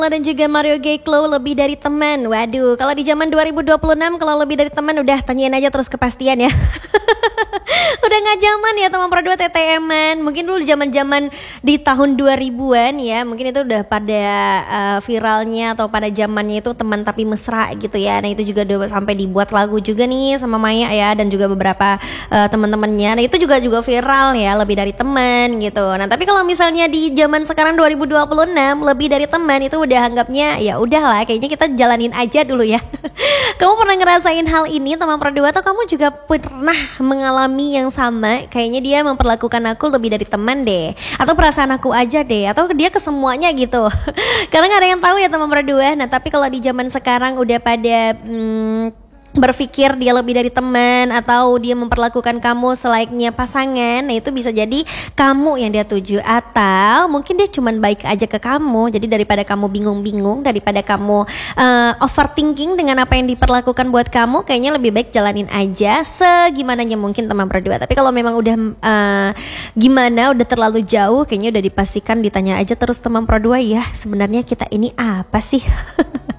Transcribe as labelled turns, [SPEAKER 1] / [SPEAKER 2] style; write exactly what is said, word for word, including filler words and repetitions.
[SPEAKER 1] Dan juga Mario Geklo lebih dari teman. Waduh, kalau di zaman dua ribu dua puluh enam kalau lebih dari teman udah tanyain aja terus kepastian ya. Udah gak zaman ya teman berdua T T M-an. Mungkin dulu zaman-zaman di tahun dua ribuan ya, mungkin itu udah pada uh, viralnya atau pada zamannya itu teman tapi mesra gitu ya. Nah itu juga udah sampai dibuat lagu juga nih sama Maya ya, dan juga beberapa uh, teman-temannya. Nah itu juga juga viral ya, lebih dari teman gitu. Nah tapi kalau misalnya di zaman sekarang dua ribu dua puluh enam lebih dari teman itu udah anggapnya ya udahlah, kayaknya kita jalanin aja dulu ya. Kamu pernah ngerasain hal ini teman berdua, atau kamu juga pernah mengalami yang sama? Kayaknya dia memperlakukan aku lebih dari teman deh, atau perasaan aku aja deh, atau dia ke semuanya gitu. Karena nggak ada yang tahu ya teman berdua. Nah tapi kalau di zaman sekarang udah pada hmm, berpikir dia lebih dari teman, atau dia memperlakukan kamu selayaknya pasangan, nah itu bisa jadi kamu yang dia tuju, atau mungkin dia cuman baik aja ke kamu. Jadi daripada kamu bingung-bingung, daripada kamu uh, overthinking dengan apa yang diperlakukan buat kamu, kayaknya lebih baik jalanin aja segimananya mungkin teman berdua. Tapi kalau memang udah uh, gimana, udah terlalu jauh, kayaknya udah dipastikan ditanya aja terus teman berdua, ya sebenarnya kita ini apa sih?